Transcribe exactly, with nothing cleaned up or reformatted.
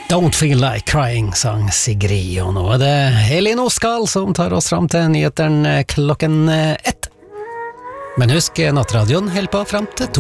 Don't Feel Like Crying, sang Sigrid, og nå er det Elin Oskal som tar oss fram til nyheteren klokken ett. Men husk, nattradioen holder på fram til to.